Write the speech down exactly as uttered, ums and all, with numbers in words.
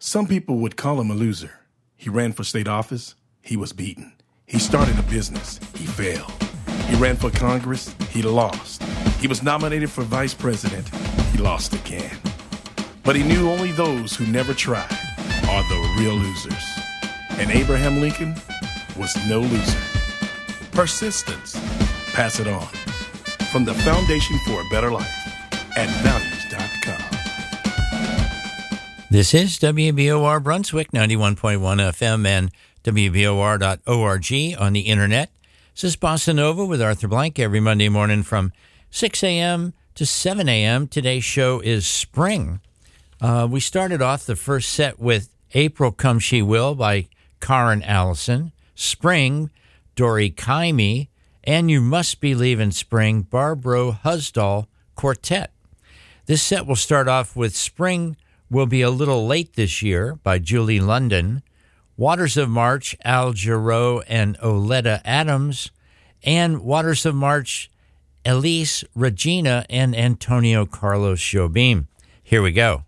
Some people would call him a loser. He ran for state office. He was beaten. He started a business. He failed. He ran for Congress. He lost. He was nominated for vice president. He lost again. But he knew only those who never tried are the real losers. And Abraham Lincoln was no loser. Persistence. Pass it on. From the Foundation for a Better Life at values dot com. This is W B O R Brunswick, ninety-one point one F M and W B O R dot org on the internet. This is Bossa Nova with Arthur Blank every Monday morning from six a.m. to seven a.m. Today's show is Spring. Uh, we started off the first set with April Come She Will by Karen Allison, Spring, Dori Kaimi, and You Must Believe in Spring, Barbro Husdall Quartet. This set will start off with Spring Will Be a Little Late This Year by Julie London, Waters of March, Al Jarreau and Oleta Adams, and Waters of March, Elise Regina and Antonio Carlos Jobim. Here we go.